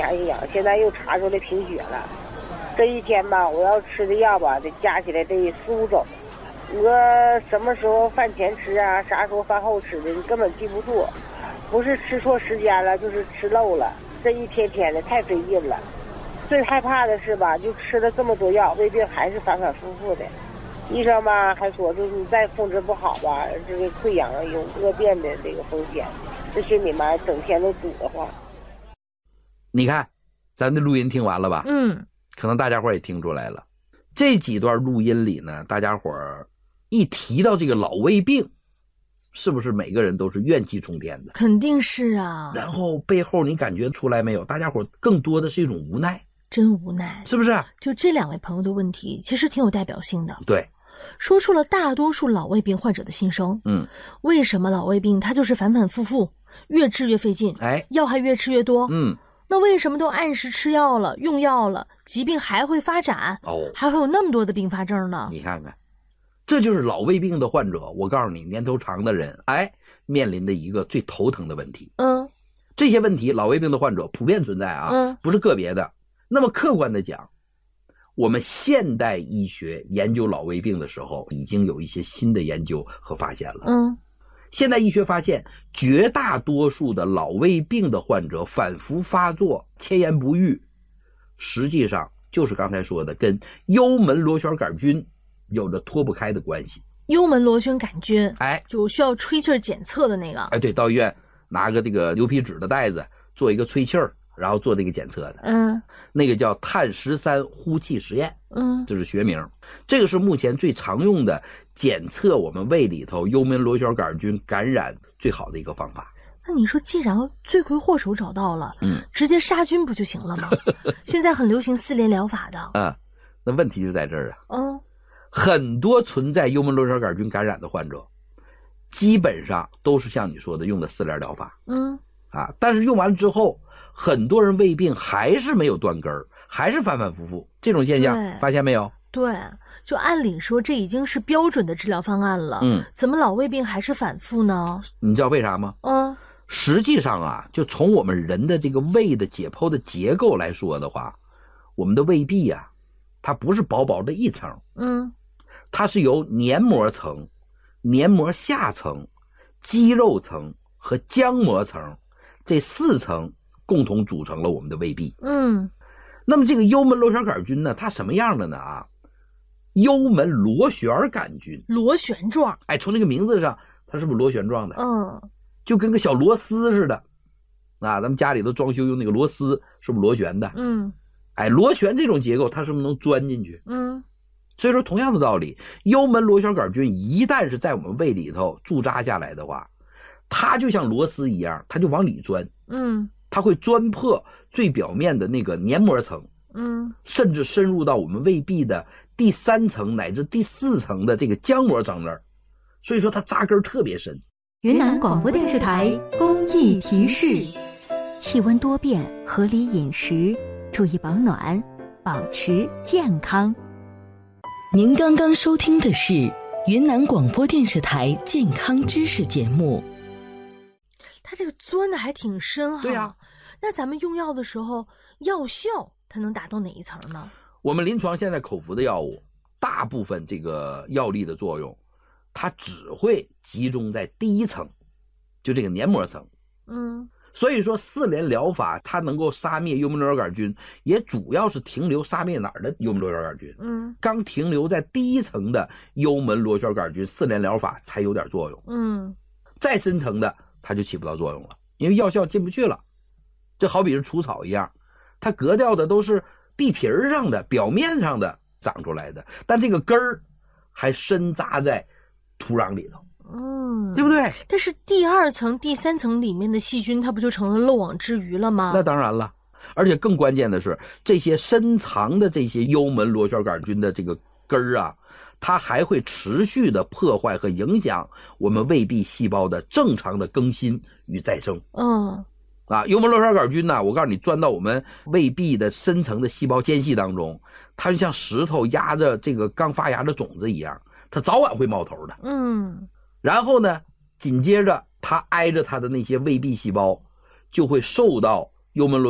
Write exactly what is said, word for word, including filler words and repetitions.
加营养，现在又查出来贫血了。这一天吧，我要吃的药吧，得加起来得四五种。我什么时候饭前吃啊，啥时候饭后吃的，你根本记不住。不是吃错时间了，就是吃漏了。这一天天的太费劲了。最害怕的是吧，就吃了这么多药，胃病还是反反复复的。医生吧还说，就是你再控制不好吧，这个溃疡有恶变的这个风险，这心里面整天都堵得慌。 你看，咱的录音听完了吧？ 嗯， 可能大家伙也听出来了。这几段录音里呢，大家伙一提到这个老胃病，是不是每个人都是怨气冲天的？ 肯定是啊。 然后背后你感觉出来没有？大家伙更多的是一种无奈。 真无奈， 是不是？ 就这两位朋友的问题其实挺有代表性的。 对， 说出了大多数老胃病患者的心声。 嗯， 为什么老胃病它就是反反复复，越治越费劲， 哎， 药还越吃越多？ 嗯， 那为什么都按时吃药了，用药了，疾病还会发展？ 哦， 还会有那么多的并发症呢？ 你看看，这就是老胃病的患者，我告诉你，年头长的人，哎，面临的一个最头疼的问题。 嗯， 这些问题老胃病的患者普遍存在啊， 嗯， 不是个别的。那么客观的讲，我们现代医学研究老胃病的时候，已经有一些新的研究和发现了。 嗯， 现代医学发现，绝大多数的老胃病的患者反复发作、千言不愈，实际上就是刚才说的跟幽门螺旋杆菌有着脱不开的关系。 幽门螺旋杆菌， 哎， 就需要吹气儿检测的那个。 哎，对，到医院拿个这个牛皮纸的袋子做一个吹气儿，然后做这个检测的。 嗯， 那个叫碳十三呼气实验。 嗯， 这是学名。这个是目前最常用的检测我们胃里头幽门螺旋杆菌感染最好的一个方法。 那你说，既然罪魁祸首找到了， 嗯， 直接杀菌不就行了吗？现在很流行四联疗法的。 啊，那问题就在这儿啊。 嗯， 很多存在幽门螺旋杆菌感染的患者，基本上都是像你说的用的四联疗法。 嗯， 啊，但是用完了之后，很多人胃病还是没有断根儿，还是反反复复，这种现象发现没有？ 对，就按理说这已经是标准的治疗方案了， 嗯， 怎么老胃病还是反复呢？ 你知道为啥吗？ 嗯， 实际上啊，就从我们人的这个胃的解剖的结构来说的话，我们的胃壁啊，它不是薄薄的一层， 嗯， 它是由黏膜层、黏膜下层、肌肉层和浆膜层这四层共同组成了我们的胃壁。 嗯， 那么这个幽门螺旋杆菌呢，它什么样的呢啊？幽门螺旋杆菌， 螺旋状。 哎，从这个名字上，它是不是螺旋状的？ 嗯， 就跟个小螺丝似的。啊，咱们家里头装修用那个螺丝，是不是螺旋的？ 嗯， 哎，螺旋这种结构，它是不是能钻进去？ 嗯， 所以说，同样的道理，幽门螺旋杆菌一旦是在我们胃里头驻扎下来的话，它就像螺丝一样，它就往里钻。 嗯， 它会钻破最表面的那个黏膜层， 嗯， 甚至深入到我们胃壁的第三层乃至第四层的这个浆膜层那儿，所以说它扎根特别深。 云南广播电视台公益提示：气温多变，合理饮食，注意保暖，保持健康。 您刚刚收听的是云南广播电视台健康知识节目。 它这个钻的还挺深哈。 对呀、啊， 那咱们用药的时候，药效它能达到哪一层呢？ 我们临床现在口服的药物，大部分这个药力的作用，它只会集中在第一层，就这个黏膜层。 嗯， 所以说四联疗法它能够杀灭幽门螺旋杆菌，也主要是停留杀灭哪儿的幽门螺旋杆菌？ 嗯， 刚停留在第一层的幽门螺旋杆菌，四联疗法才有点作用。 嗯， 再深层的它就起不到作用了，因为药效进不去了。这好比是除草一样，它割掉的都是地皮上的表面上的长出来的，但这个根儿还深扎在土壤里头。 嗯， 对不对？ 但是第二层、第三层里面的细菌，它不就成了漏网之鱼了吗？ 那当然了，而且更关键的是，这些深藏的这些幽门螺旋杆菌的这个根儿啊，它还会持续的破坏和影响我们胃壁细胞的正常的更新与再生。 嗯， 啊，幽门螺旋杆菌呢，我告诉你，钻到我们胃壁的深层的细胞间隙当中，它就像石头压着这个刚发芽的种子一样，它早晚会冒头的。 嗯。 然后呢，紧接着它挨着它的那些胃壁细胞就会受到幽门螺